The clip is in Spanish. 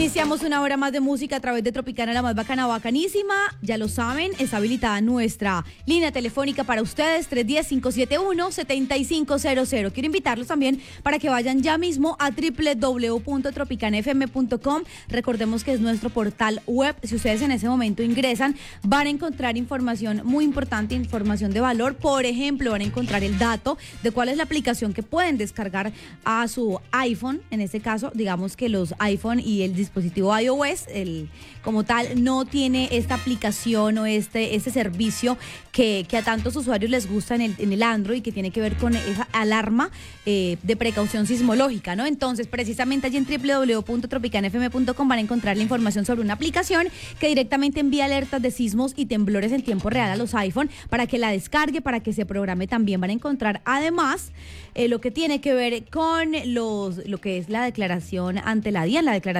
Iniciamos una hora más de música a través de Tropicana, la más bacana, bacanísima. Ya lo saben, está habilitada nuestra línea telefónica para ustedes, 310-571-7500. Quiero invitarlos también para que vayan ya mismo a www.tropicanafm.com. Recordemos que es nuestro portal web. Si ustedes en ese momento ingresan, van a encontrar información muy importante, información de valor. Por ejemplo, van a encontrar el dato de cuál es la aplicación que pueden descargar a su iPhone. En este caso, digamos que los iPhone y el dispositivo iOS, como tal, no tiene esta aplicación o este servicio que a tantos usuarios les gusta en el Android, que tiene que ver con esa alarma de precaución sismológica, ¿no? Entonces, precisamente allí en www.tropicanafm.com van a encontrar la información sobre una aplicación que directamente envía alertas de sismos y temblores en tiempo real a los iPhone para que la descargue, para que se programe también. Van a encontrar además lo que tiene que ver con lo que es la declaración ante la DIAN, la declaración